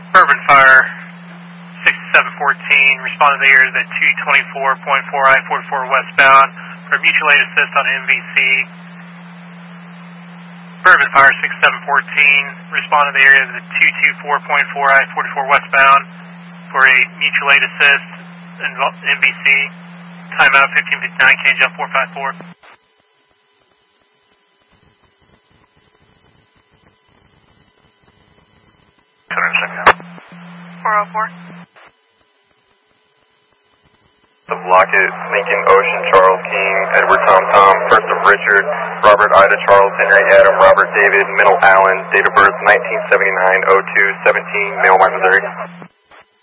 Urban Fire 6714, respond to the areas at 224.4 I-44 westbound for mutual aid assist on MVC. Urban Fire 6714, respond to the areas at 224.4 I-44 westbound for a mutual aid assist in MVC. Timeout 1559, change up 454. 404. Of Lockett, Lincoln, Ocean, Charles, King, Edward, Tom, Tom, First of Richard, Robert, Ida, Charles, Henry, Adam, Robert, David, Middle, Allen, date of birth 1979-02-17, Mailline, Missouri.